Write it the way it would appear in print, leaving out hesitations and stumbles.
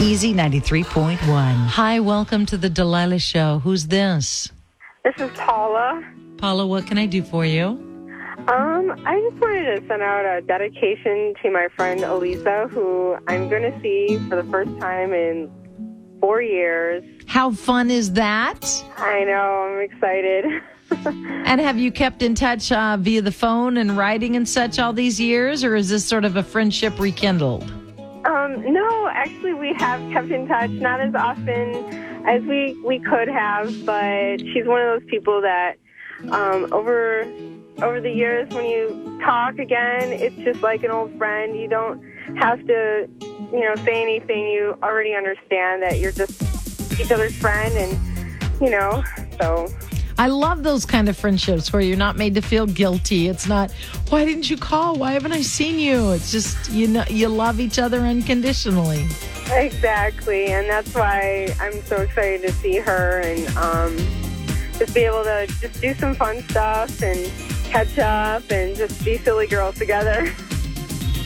Easy 93.1. Hi, welcome to the Delilah Show. Who's this? This is Paula. Paula, what can I do for you? I just wanted to send out a dedication to my friend Elisa, who I'm going to see for the first time in 4 years. How fun is that? I know, I'm excited. And have you kept in touch via the phone and writing and such all these years, or is this sort of a friendship rekindled? No, actually we have kept in touch, not as often as we could have, but she's one of those people that over the years when you talk again, it's just like an old friend. You don't have to, say anything. You already understand that you're just each other's friend, and, so... I love those kind of friendships where you're not made to feel guilty. It's not, why didn't you call? Why haven't I seen you? It's just, you love each other unconditionally. Exactly, and that's why I'm so excited to see her and just be able to just do some fun stuff and catch up and just be silly girls together.